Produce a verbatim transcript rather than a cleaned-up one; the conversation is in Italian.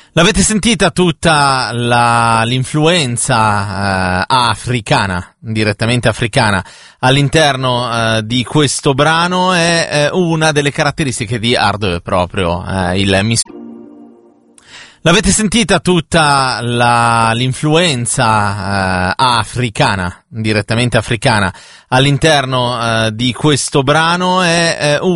L'avete sentita tutta la, l'influenza eh, africana, direttamente africana, all'interno eh, di questo brano è eh, una delle caratteristiche di Ardeux proprio, eh, il mis- L'avete sentita tutta la, l'influenza eh, africana, direttamente africana, all'interno eh, di questo brano è eh, un